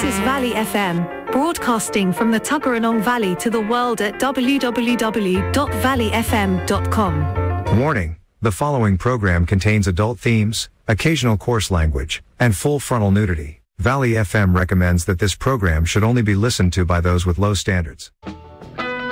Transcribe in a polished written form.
This is Valley FM, broadcasting from the Tuggeranong Valley to the world at www.valleyfm.com. Warning: the following program contains adult themes, occasional coarse language, and full frontal nudity. Valley FM recommends that this program should only be listened to by those with low standards.